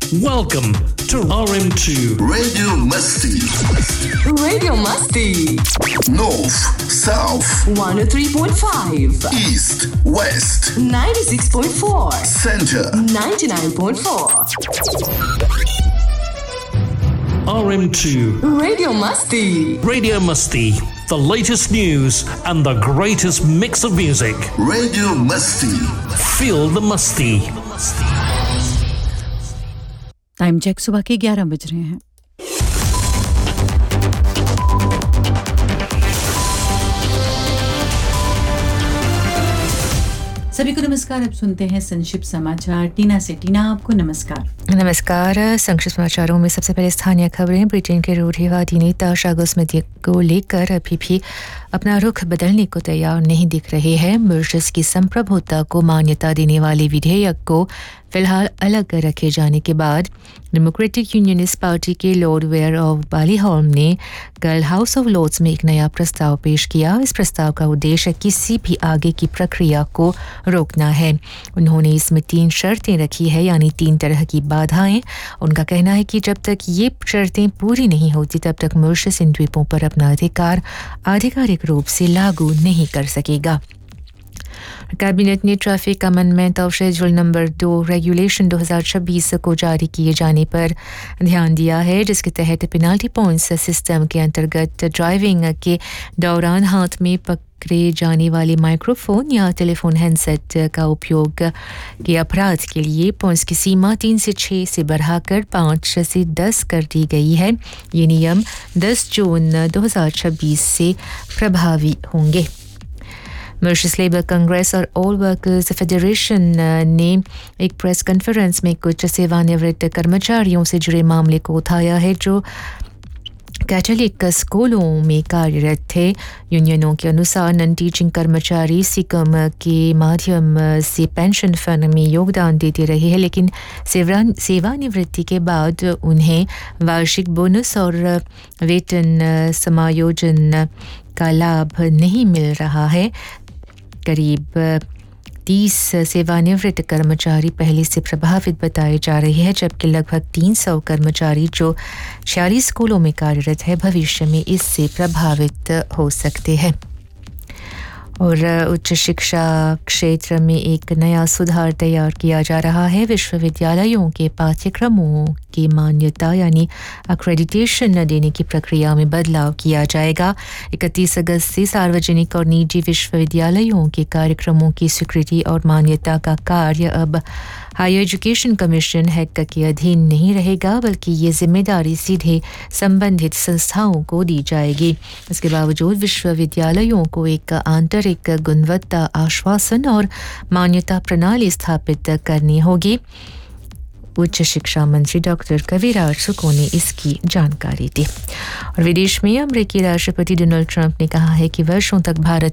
Welcome to RM2 Radio Masti. Radio Masti. North, South, 103.5. East, West, 96.4. Center, 99.4. RM2 Radio Masti. Radio Musty, the latest news and the greatest mix of music. Radio Masti. Feel the musty. Time check सुबह के 11 बज रहे हैं। सभी को नमस्कार। अब सुनते हैं संक्षिप्त समाचार। टीना से। टीना, आपको नमस्कार। नमस्कार। संक्षिप्त समाचारों में सबसे पहले स्थानीय खबरें। ब्रिटेन के रूढ़िवादी नेता शागो स्मिथ को लेकर अभी भी अपना रुख बदलने को तैयार नहीं दिख रहे हैं। मॉरिशस की संप्रभुता को मान्यता देने वाले विधेयक को फिलहाल अलग रखे जाने के बाद डेमोक्रेटिक यूनियनिस्ट पार्टी के लॉर्ड वेयर ऑफ बालीहॉल्म ने कल हाउस ऑफ लॉर्ड्स में एक नया प्रस्ताव पेश किया। इस प्रस्ताव का उद्देश्य किसी भी आगे की प्रक्रिया को रोकना है। उन्होंने इसमें 3 शर्तें रखी है, यानी 3 तरह की बाधाएं। उनका कहना है कि जब तक ये शर्तें पूरी नहीं होती तब तक मॉरिशस इन द्वीपों पर अपना अधिकार आधिकारिक रूप से लागू नहीं कर सकेगा। कैबिनेट ने traffic amendment of schedule number 2 regulation 2026 को जारी किए जाने पर ध्यान दिया है, जिसके तहत पेनाल्टी पॉइंट्स सिस्टम के अंतर्गत ड्राइविंग के दौरान हाथ में पकड़े जाने वाले माइक्रोफोन या टेलीफोन हैंडसेट का उपयोग के अपराध के लिए पॉइंट्स की सीमा 3 से 6 से बढ़ाकर 5 से 10 कर दी गई है। ये नियम 10 जून 2026 से प्रभावी होंगे। मॉरिशस लेबर कांग्रेस और ऑल वर्कर्स फेडरेशन ने एक प्रेस कॉन्फ्रेंस में कुछ सेवानिवृत्त कर्मचारियों से जुड़े मामले को उठाया है जो कैथोलिक स्कूलों में कार्यरत थे। यूनियनों के अनुसार नॉन टीचिंग कर्मचारी सिकम के माध्यम से पेंशन फंड में योगदान देते रहे हैं, लेकिन सेवानिवृत्ति के बाद उन्हें वार्षिक बोनस और वेतन समायोजन का लाभ नहीं मिल रहा है। करीब 30 सेवानिवृत्त कर्मचारी पहले से प्रभावित बताए जा रहे हैं, जबकि लगभग 300 कर्मचारी जो 46 स्कूलों में कार्यरत है भविष्य में इससे प्रभावित हो सकते हैं। और उच्च शिक्षा क्षेत्र में एक नया सुधार तैयार किया जा रहा है। विश्वविद्यालयों के पाठ्यक्रमों की मान्यता यानी अक्रेडिटेशन देने की प्रक्रिया में बदलाव किया जाएगा। 31 अगस्त से सार्वजनिक और निजी विश्वविद्यालयों के कार्यक्रमों की स्वीकृति और मान्यता का कार्य अब हायर एजुकेशन कमीशन हैक के अधीन नहीं रहेगा, बल्कि ये जिम्मेदारी सीधे संबंधित संस्थाओं को दी जाएगी। इसके बावजूद विश्वविद्यालयों को एक आंतरिक गुणवत्ता आश्वासन और मान्यता प्रणाली स्थापित करनी होगी। उच्च शिक्षा मंत्री डॉक्टर कविराज सुको ने इसकी जानकारी दी। और विदेश में अमेरिकी राष्ट्रपति डोनाल्ड ट्रंप ने कहा है कि वर्षों तक भारत